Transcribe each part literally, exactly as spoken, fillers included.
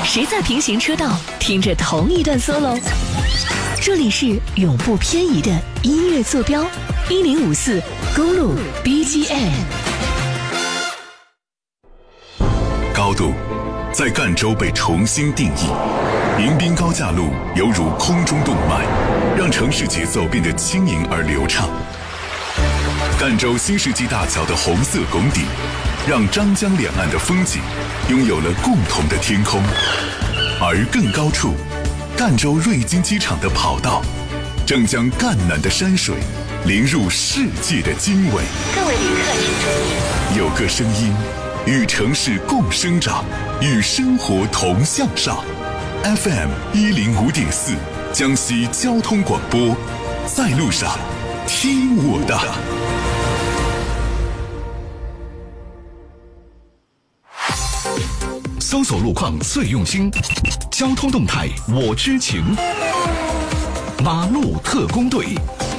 谁在平行车道听着同一段 solo？ 这里是永不偏移的音乐坐标一零五四公路 B G M。 高度在赣州被重新定义，迎宾高架路犹如空中动脉，让城市节奏变得轻盈而流畅。赣州新世纪大桥的红色拱顶，让张江两岸的风景拥有了共同的天空。而更高处，赣州瑞金机场的跑道正将赣南的山水淋入世界的经纬。 各位旅客请注意， 有个声音与城市共生长，与生活同向上。 F M 一零五点四江西交通广播，在路上听我的。 搜索路况最用心，交通动态我知情。马路特工队。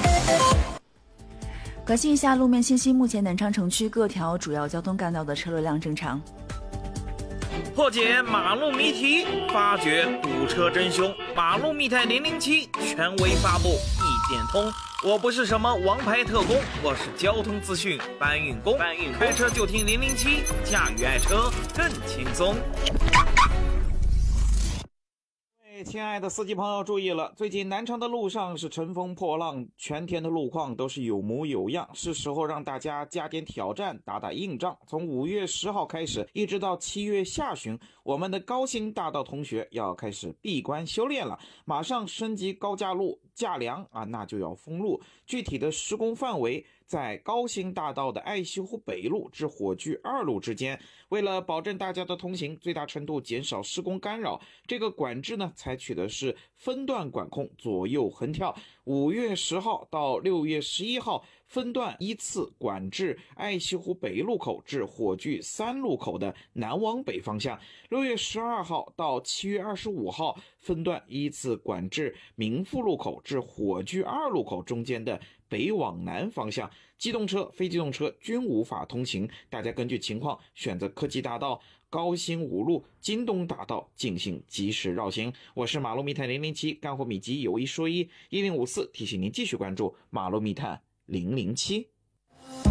关心一下路面信息，目前南昌城区各条主要交通干道的车流量正常。 破解马路谜题，发掘堵车真凶。马路密探零零七权威发布，一点通。我不是什么王牌特工，我是交通资讯搬运工。搬运开车就听零零七，驾驭爱车更轻松。亲爱的司机朋友注意了，最近南昌的路上是乘风破浪，全天的路况都是有模有样，是时候让大家加点挑战，打打硬仗。从五月十号开始一直到七月下旬，我们的高新大道同学要开始闭关修炼了，马上升级高架路架梁啊，那就要封路。具体的施工范围在高新大道的爱西湖北路至火炬二路之间。为了保证大家的通行，最大程度减少施工干扰，这个管制呢采取的是分段管控，左右横跳。五月十号到六月十一号分段依次管制爱西湖北路口至火炬三路口的南往北方向。六月十二号到七月二十五号分段依次管制民富路口至火炬二路口中间的北往南方向。机动车、非机动车均无法通行，大家根据情况选择科技大道、高新五路、京东大道进行及时绕行。我是马路密探零零七，干货秘籍有一说一，一零五四提醒您继续关注马路密探零零七。